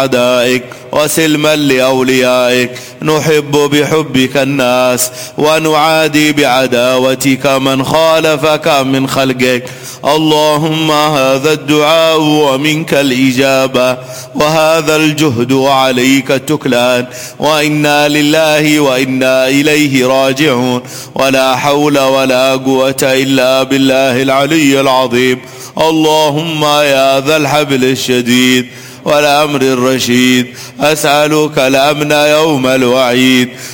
أعدائك وسلما لأوليائك. نحب بحبك الناس ونعادي بعداوتك من خالفك من خلقك. اللهم هذا الدعاء ومنك الإجابة، وهذا الجهد وعليك التكلان، وإنا لله وإنا إليه راجعون، ولا حول ولا قوة إلا بالله العلي العظيم. اللهم يا ذا الحبل الشديد والأمر الرشيد، أسألك الأمن يوم الوعيد،